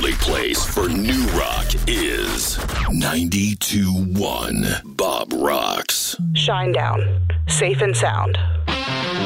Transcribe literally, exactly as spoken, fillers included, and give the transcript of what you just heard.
only place for new rock is ninety-two point one Bob Rocks. Shinedown. Safe and sound.